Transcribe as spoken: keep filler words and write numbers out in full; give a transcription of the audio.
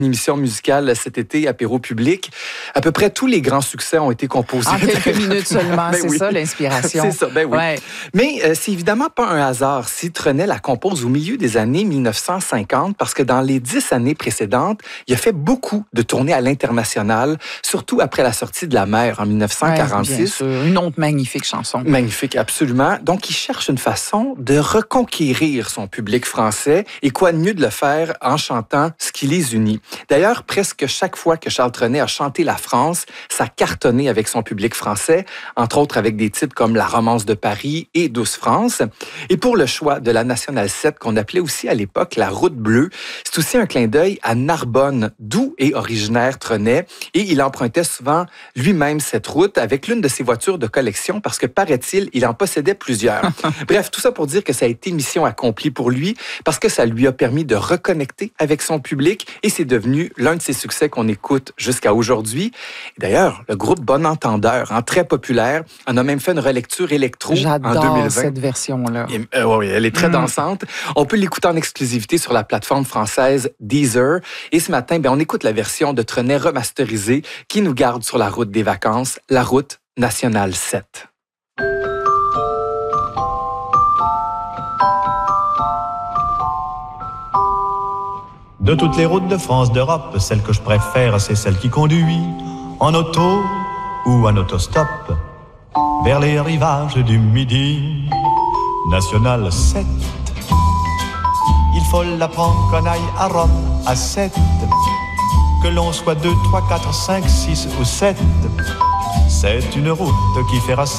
Une émission musicale cet été, Apéro Public. À peu près tous les grands succès ont été composés. En quelques minutes seulement, ben c'est oui. ça l'inspiration. C'est ça, ben oui. Ouais. Mais euh, c'est évidemment pas un hasard si Trenet la compose au milieu des années mille neuf cent cinquante, parce que dans les dix années précédentes, il a fait beaucoup de tournées à l'international, surtout après la sortie de La Mer en mille neuf cent quarante-six. Ouais, bien sûr. Une autre magnifique chanson. Magnifique, absolument. Donc, il cherche une façon de reconquérir son public français, et quoi de mieux de le faire en chantant ce qui les unit. D'ailleurs, presque chaque fois que Charles Trenet a chanté la France, ça cartonnait avec son public français, entre autres avec des titres comme La Romance de Paris et Douce France. Et pour le choix de la Nationale sept, qu'on appelait aussi à l'époque la Route bleue, c'est aussi un clin d'œil à Narbonne, d'où est originaire Trenet, et il empruntait souvent lui-même cette route avec l'une de ses voitures de collection, parce que, paraît-il, il en possédait plusieurs. Bref, tout ça pour dire que ça a été mission accomplie pour lui, parce que ça lui a permis de reconnecter avec son public, et c'est devenu l'un de ses succès qu'on écoute jusqu'à aujourd'hui. D'ailleurs, le groupe Bon Entendeur, hein, très populaire, en a même fait une relecture électro en deux mille vingt. J'adore cette version-là. Et, euh, oui, elle est très mm. dansante. On peut l'écouter en exclusivité sur la plateforme française Deezer. Et ce matin, ben, on écoute la version de Trenet remasterisée qui nous garde sur la route des vacances, la route nationale sept. De toutes les routes de France, d'Europe, celle que je préfère, c'est celle qui conduit en auto ou en autostop vers les rivages du Midi. Nationale sept. Il faut la prendre qu'on aille à Rome à sept. Que l'on soit deux, trois, quatre, cinq, six ou sept. C'est une route qui fera